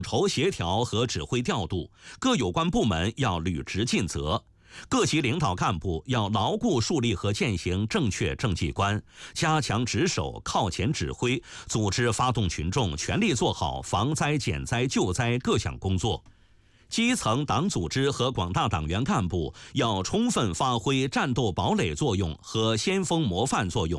筹协调和指挥调度，各有关部门要履职尽责。各级领导干部要牢固树立和践行正确政绩观，加强值守、靠前指挥，组织发动群众全力做好防灾、减灾、救灾各项工作。基层党组织和广大党员干部要充分发挥战斗堡垒作用和先锋模范作用，